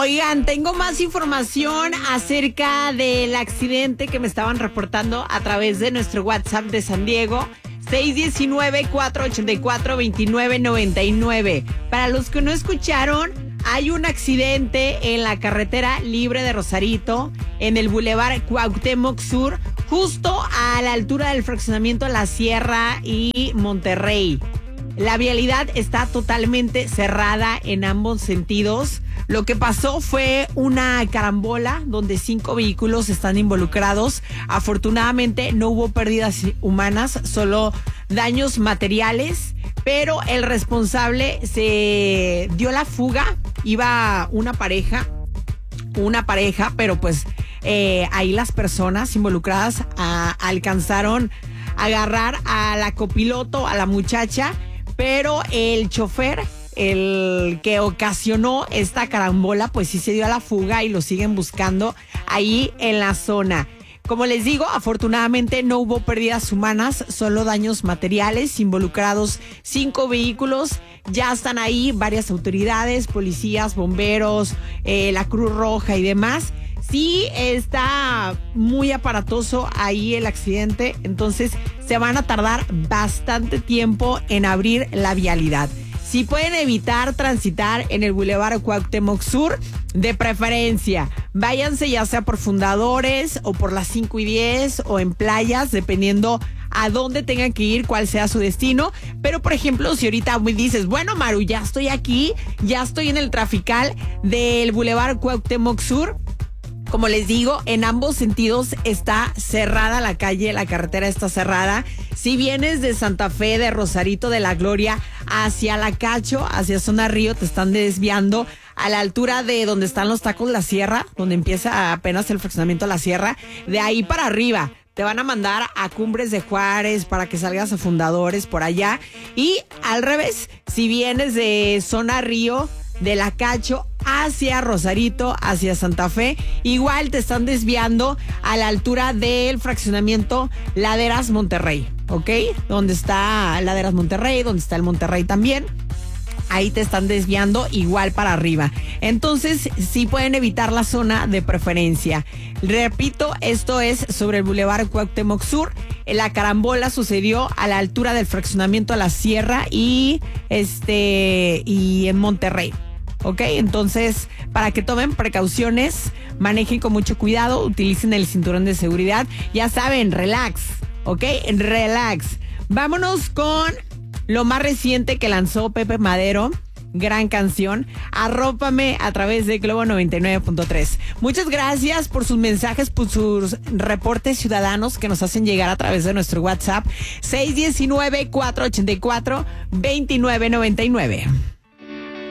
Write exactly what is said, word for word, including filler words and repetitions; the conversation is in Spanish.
Oigan, tengo más información acerca del accidente que me estaban reportando a través de nuestro WhatsApp de San Diego. seis uno nueve, cuatro ocho cuatro, dos nueve nueve nueve. Para los que no escucharon, hay un accidente en la carretera libre de Rosarito, en el Boulevard Cuauhtémoc Sur, justo a la altura del fraccionamiento La Sierra y Monterrey. La vialidad está totalmente cerrada en ambos sentidos. Lo que pasó fue una carambola donde cinco vehículos están involucrados. Afortunadamente no hubo pérdidas humanas, solo daños materiales, pero el responsable se dio la fuga. Iba una pareja, una pareja, pero pues eh, ahí las personas involucradas a, alcanzaron a agarrar a la copiloto, a la muchacha, pero el chofer, el que ocasionó esta carambola, pues sí se dio a la fuga y lo siguen buscando ahí en la zona. Como les digo, afortunadamente no hubo pérdidas humanas, solo daños materiales, involucrados cinco vehículos. Ya están ahí varias autoridades, policías, bomberos, eh, la Cruz Roja y demás. Sí está muy aparatoso ahí el accidente, entonces se van a tardar bastante tiempo en abrir la vialidad. Si pueden evitar transitar en el Boulevard Cuauhtémoc Sur, de preferencia, váyanse ya sea por Fundadores o por las cinco y diez o en playas, dependiendo a dónde tengan que ir, cuál sea su destino. Pero, por ejemplo, si ahorita dices, bueno, Maru, ya estoy aquí, ya estoy en el trafical del Boulevard Cuauhtémoc Sur. Como les digo, en ambos sentidos está cerrada la calle, la carretera está cerrada. Si vienes de Santa Fe, de Rosarito de la Gloria, hacia La Cacho, hacia Zona Río, te están desviando a la altura de donde están los tacos La Sierra, donde empieza apenas el fraccionamiento La Sierra. De ahí para arriba te van a mandar a Cumbres de Juárez para que salgas a Fundadores por allá. Y al revés, si vienes de Zona Río, de La Cacho hacia Rosarito, hacia Santa Fe, igual te están desviando a la altura del fraccionamiento Laderas Monterrey, ¿ok? Donde está Laderas Monterrey, donde está el Monterrey también. Ahí te están desviando igual para arriba. Entonces, sí pueden evitar la zona de preferencia. Repito, esto es sobre el Boulevard Cuauhtémoc Sur. La carambola sucedió a la altura del fraccionamiento La Sierra y este y en Monterrey. ¿Ok? Entonces, para que tomen precauciones, manejen con mucho cuidado, utilicen el cinturón de seguridad. Ya saben, relax, ¿ok? Relax. Vámonos con lo más reciente que lanzó Pepe Madero. Gran canción, Arrópame, a través de Globo noventa y nueve punto tres. Muchas gracias por sus mensajes, por sus reportes ciudadanos que nos hacen llegar a través de nuestro WhatsApp seis uno nueve, cuatro ocho cuatro, dos nueve nueve nueve.